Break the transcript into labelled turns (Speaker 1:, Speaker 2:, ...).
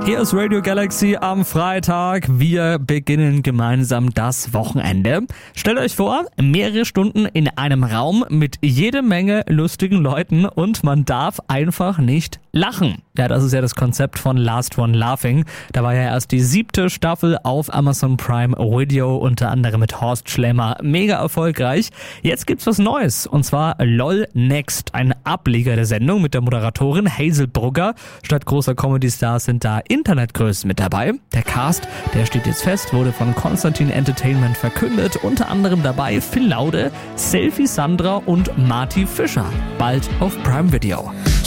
Speaker 1: Hier ist Radio Galaxy am Freitag. Wir beginnen gemeinsam das Wochenende. Stellt euch vor, mehrere Stunden in einem Raum mit jede Menge lustigen Leuten und man darf einfach nicht lachen. Ja, das ist ja das Konzept von Last One Laughing. Da war ja erst die 7. Staffel auf Amazon Prime Video, unter anderem mit Horst Schlemmer. Mega erfolgreich. Jetzt gibt's was Neues, und zwar LOL Next, ein Ableger der Sendung mit der Moderatorin Hazel Brugger. Statt großer Comedy-Stars sind da Internetgrößen mit dabei. Der Cast, der steht jetzt fest, wurde von Konstantin Entertainment verkündet. Unter anderem dabei Phil Laude, Selfie Sandra und Marty Fischer. Bald auf Prime Video.